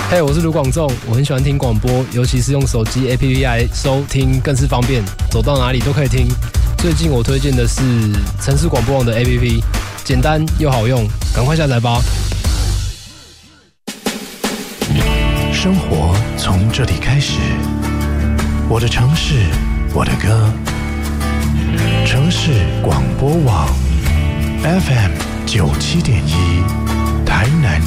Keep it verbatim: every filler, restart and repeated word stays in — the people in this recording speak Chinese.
嘿、hey, 我是卢广仲，我很喜欢听广播，尤其是用手机 A P P 来收听，更是方便，走到哪里都可以听。最近我推荐的是城市广播网的 A P P， 简单又好用，赶快下载吧。 生活从这里开始，我的城市，我的歌，城市广播网 F M 九七点一，台南。